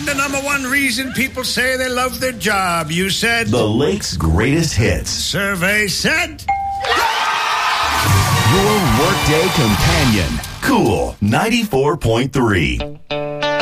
And the number one reason people say they love their job, you said? The Lake's greatest hits. Survey said? Your workday companion. Cool 94.3.